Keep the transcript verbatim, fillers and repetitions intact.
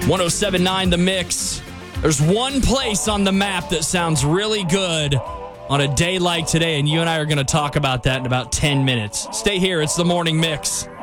one oh seven point nine The Mix. There's one place on the map that sounds really good on a day like today, and you and I are going to talk about that in about ten minutes. Stay here. It's the Morning Mix.